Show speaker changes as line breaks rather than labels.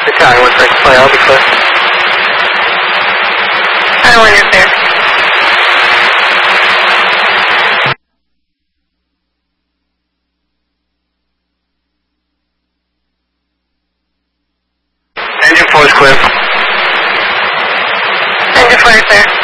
Italian 1 fly, I'll be clear.
I don't want to interfere.
Engine 4 is clear.
Engine 4 is clear.